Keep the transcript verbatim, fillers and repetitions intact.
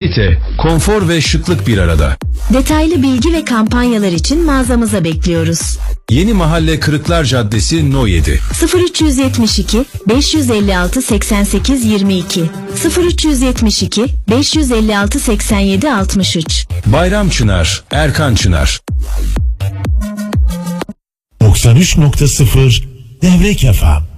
Kalite, konfor ve şıklık bir arada. Detaylı bilgi ve kampanyalar için mağazamıza bekliyoruz. Yeni Mahalle Kırıklar Caddesi No yedi. sıfır üç yetmiş iki beş yüz elli altı seksen sekiz yirmi iki sıfır üç yetmiş iki beş yüz elli altı seksen yedi altmış üç. Bayram Çınar, Erkan Çınar. doksan üç nokta sıfır Devrek Efem.